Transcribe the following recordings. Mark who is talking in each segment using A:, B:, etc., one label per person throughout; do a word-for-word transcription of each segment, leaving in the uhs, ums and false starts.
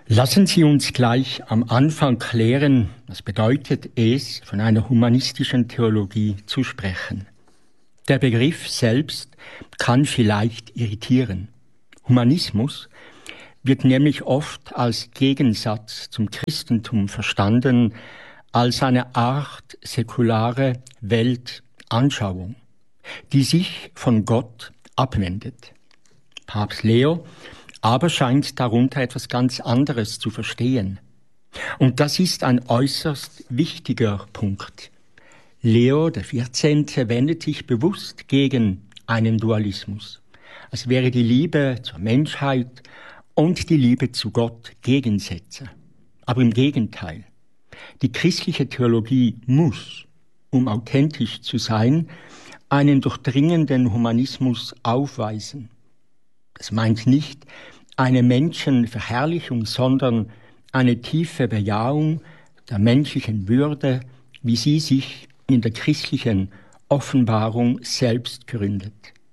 A: Lassen Sie uns gleich am Anfang klären, was bedeutet es, von einer humanistischen Theologie zu sprechen. Der Begriff selbst kann vielleicht irritieren. Humanismus wird nämlich oft als Gegensatz zum Christentum verstanden, als eine Art säkulare Weltanschauung, die sich von Gott abwendet. Papst Leo aber scheint darunter etwas ganz anderes zu verstehen. Und das ist ein äußerst wichtiger Punkt. Leo der Vierzehnte wendet sich bewusst gegen einen Dualismus, als wäre die Liebe zur Menschheit und die Liebe zu Gott Gegensätze. Aber im Gegenteil, die christliche Theologie muss, um authentisch zu sein, einen durchdringenden Humanismus aufweisen. Das meint nicht eine Menschenverherrlichung, sondern eine tiefe Bejahung der menschlichen Würde, wie sie sich in der christlichen Offenbarung selbst gründet.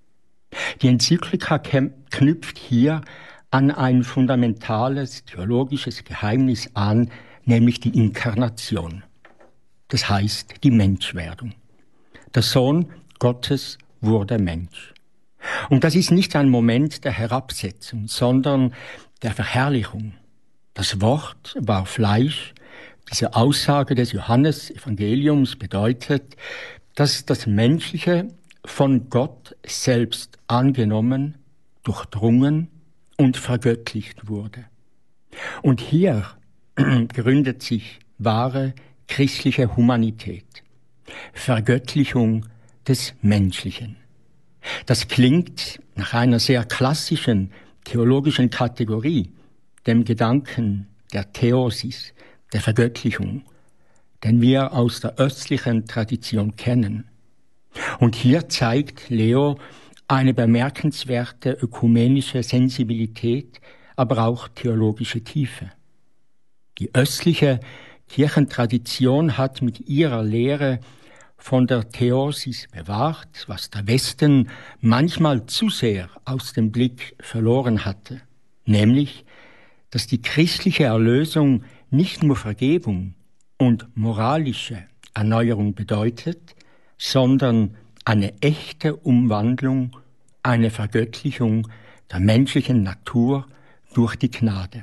A: Die Enzyklika knüpft hier an ein fundamentales theologisches Geheimnis an, nämlich die Inkarnation. Das heißt die Menschwerdung. Der Sohn Gottes wurde Mensch. Und das ist nicht ein Moment der Herabsetzung, sondern der Verherrlichung. Das Wort war Fleisch. Diese Aussage des Johannesevangeliums bedeutet, dass das Menschliche von Gott selbst angenommen, durchdrungen und vergöttlicht wurde. Und hier gründet sich wahre christliche Humanität, Vergöttlichung des Menschlichen. Das klingt nach einer sehr klassischen theologischen Kategorie, dem Gedanken der Theosis, der Vergöttlichung, den wir aus der östlichen Tradition kennen. Und hier zeigt Leo eine bemerkenswerte ökumenische Sensibilität, aber auch theologische Tiefe. Die östliche Kirchentradition hat mit ihrer Lehre von der Theosis bewahrt, was der Westen manchmal zu sehr aus dem Blick verloren hatte, nämlich, dass die christliche Erlösung nicht nur Vergebung und moralische Erneuerung bedeutet, sondern eine echte Umwandlung, eine Vergöttlichung der menschlichen Natur durch die Gnade.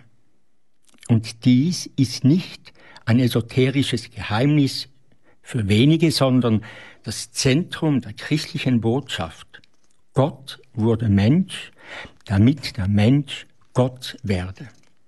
A: Und dies ist nicht ein esoterisches Geheimnis für wenige, sondern das Zentrum der christlichen Botschaft. Gott wurde Mensch, damit der Mensch Gott werde.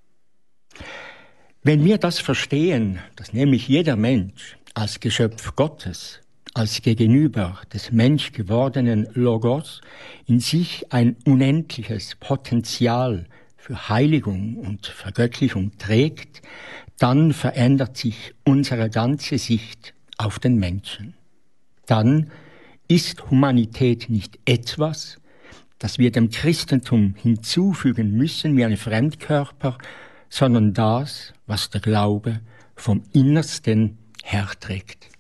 A: Wenn wir das verstehen, dass nämlich jeder Mensch als Geschöpf Gottes, als Gegenüber des menschgewordenen Logos in sich ein unendliches Potenzial für Heiligung und Vergöttlichung trägt, dann verändert sich unsere ganze Sicht auf den Menschen. Dann ist Humanität nicht etwas, das wir dem Christentum hinzufügen müssen wie ein Fremdkörper, sondern das, was der Glaube vom Innersten herträgt.